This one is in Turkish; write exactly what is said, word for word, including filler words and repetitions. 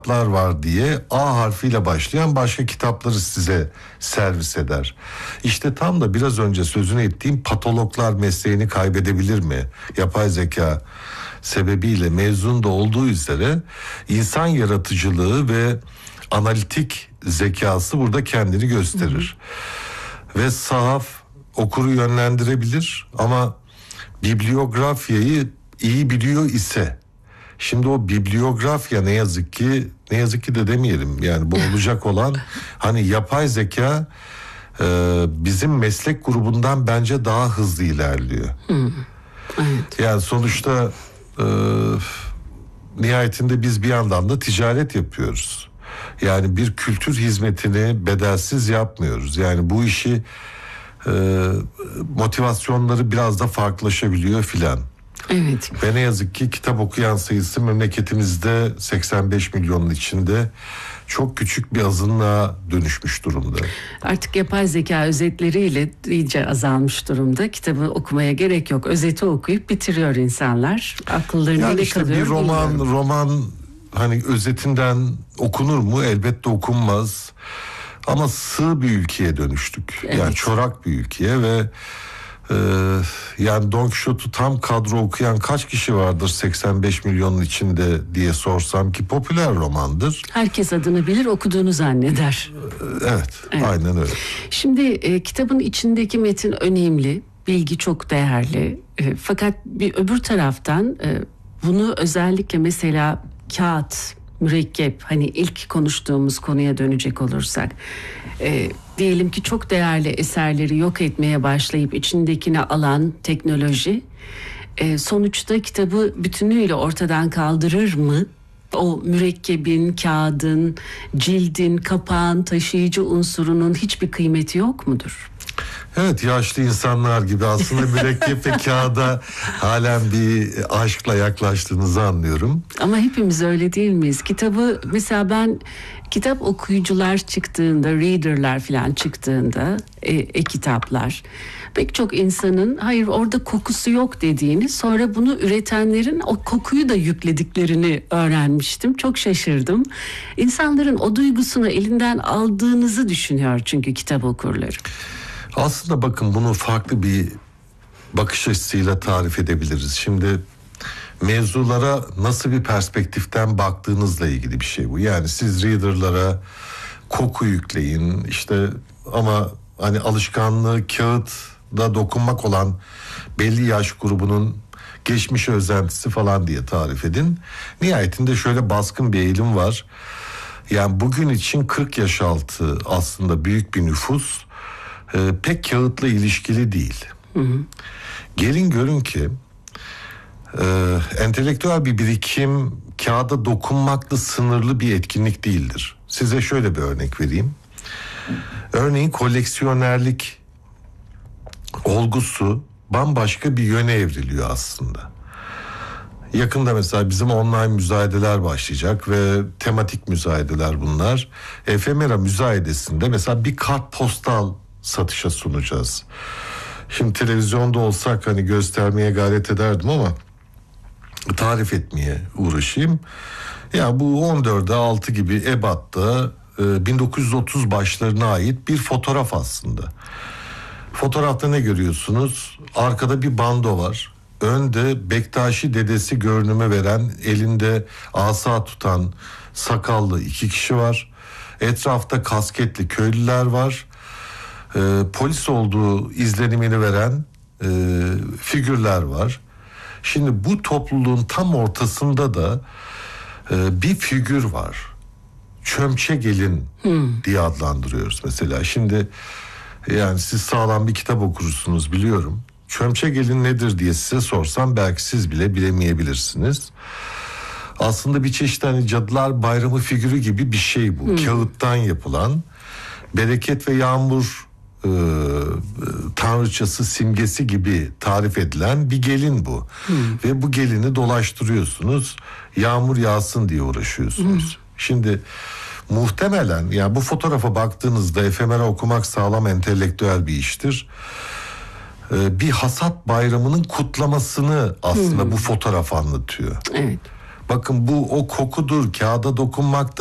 var diye A harfiyle başlayan başka kitapları size servis eder. İşte tam da biraz önce sözünü ettiğim patologlar mesleğini kaybedebilir mi? Yapay zeka sebebiyle mezun da olduğu üzere insan yaratıcılığı ve analitik zekası burada kendini gösterir. Hı hı. Ve sahaf okuru yönlendirebilir ama bibliografyayı iyi biliyor ise, şimdi o bibliografya ne yazık ki ne yazık ki de demeyelim yani bu olacak olan hani yapay zeka e, bizim meslek grubundan bence daha hızlı ilerliyor. Hmm. Evet. Yani sonuçta e, nihayetinde biz bir yandan da ticaret yapıyoruz. Yani bir kültür hizmetini bedelsiz yapmıyoruz. Yani bu işi e, motivasyonları biraz da farklılaşabiliyor filan. Evet. Ve ne yazık ki kitap okuyan sayısı memleketimizde seksen beş milyonun içinde çok küçük bir azınlığa dönüşmüş durumda. Artık yapay zeka özetleriyle iyice azalmış durumda. Kitabı okumaya gerek yok. Özeti okuyup bitiriyor insanlar. Akıllarında yani ne işte kalıyor bir roman, bilmiyorum. roman hani özetinden okunur mu? Elbette okunmaz. Ama sığ bir ülkeye dönüştük. Evet. Yani çorak bir ülkeye ve Ee, yani Don Quixote'u tam kadro okuyan kaç kişi vardır seksen beş milyonun içinde diye sorsam ki popüler romandır. Herkes adını bilir, okuduğunu zanneder. Ee, evet, evet, aynen öyle. Şimdi e, kitabın içindeki metin önemli, bilgi çok değerli. E, fakat bir öbür taraftan e, bunu özellikle mesela kağıt, mürekkep, hani ilk konuştuğumuz konuya dönecek olursak, e, diyelim ki çok değerli eserleri yok etmeye başlayıp içindekini alan teknoloji e, sonuçta kitabı bütünüyle ortadan kaldırır mı? O mürekkebin, kağıdın, cildin, kapağın taşıyıcı unsurunun hiçbir kıymeti yok mudur? Evet, yaşlı insanlar gibi aslında mürekkep ve kağıda halen bir aşkla yaklaştığınızı anlıyorum. Ama hepimiz öyle değil miyiz? Kitabı mesela ben kitap okuyucular çıktığında, readerlar falan çıktığında, e, e-kitaplar, pek çok insanın hayır orada kokusu yok dediğini, sonra bunu üretenlerin o kokuyu da yüklediklerini öğrenmiştim. Çok şaşırdım. İnsanların o duygusunu elinden aldığınızı düşünüyor çünkü kitap okurları. Aslında bakın bunu farklı bir bakış açısıyla tarif edebiliriz. Şimdi mevzulara nasıl bir perspektiften baktığınızla ilgili bir şey bu. Yani siz readerlara koku yükleyin işte, ama hani alışkanlığı kağıtla dokunmak olan belli yaş grubunun geçmiş özentisi falan diye tarif edin. Nihayetinde şöyle baskın bir eğilim var. Yani bugün için kırk yaş altı aslında büyük bir nüfus. Ee, pek kağıtla ilişkili değil. Hı hı. Gelin görün ki e, entelektüel bir birikim kağıda dokunmakla sınırlı bir etkinlik değildir. Size şöyle bir örnek vereyim. Örneğin koleksiyonerlik olgusu bambaşka bir yöne evriliyor aslında. Yakında mesela bizim online müzayedeler başlayacak ve tematik müzayedeler bunlar. Efemera müzayedesinde mesela bir kartpostal satışa sunacağız. Şimdi televizyonda olsak hani göstermeye gayret ederdim ama tarif etmeye uğraşayım. Ya bu on dörde altı gibi ebatta e, bin dokuz yüz otuz başlarına ait bir fotoğraf aslında. Fotoğrafta ne görüyorsunuz? Arkada bir bando var. Önde Bektaşi dedesi görünümü veren, elinde asa tutan sakallı iki kişi var. Etrafta kasketli köylüler var. Ee, polis olduğu izlenimini veren e, figürler var. Şimdi bu topluluğun tam ortasında da e, bir figür var. Çömçe gelin hmm. diye adlandırıyoruz mesela. Şimdi yani siz sağlam bir kitap okursunuz biliyorum. Çömçe gelin nedir diye size sorsam belki siz bile bilemeyebilirsiniz. Aslında bir çeşit hani Cadılar Bayramı figürü gibi bir şey bu. Hmm. Kağıttan yapılan, bereket ve yağmur e, tanrıçası simgesi gibi tarif edilen bir gelin bu. Hmm. Ve bu gelini dolaştırıyorsunuz. Yağmur yağsın diye uğraşıyorsunuz. Hmm. Şimdi muhtemelen yani bu fotoğrafa baktığınızda efemera okumak sağlam entelektüel bir iştir. Bir hasat bayramının kutlamasını aslında hmm. bu fotoğraf anlatıyor. Evet. bakın bu o kokudur, kağıda dokunmakta